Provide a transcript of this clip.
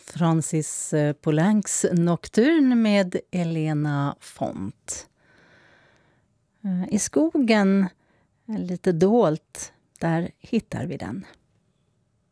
Francis Poulencs Nocturne med Elena Font. I skogen, lite dolt, där hittar vi den.